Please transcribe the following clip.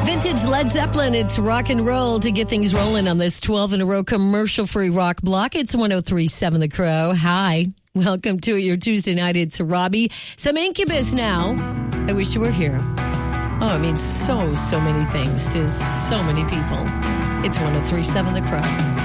Vintage Led Zeppelin. It's rock and roll to get things rolling on this 12 in a row commercial-free rock block. It's 103.7 The Crow. Hi. Welcome to your Tuesday night. It's Robbie. Some Incubus now. I wish you were here. Oh, I mean, so many things to so many people. It's 103.7 The Crow.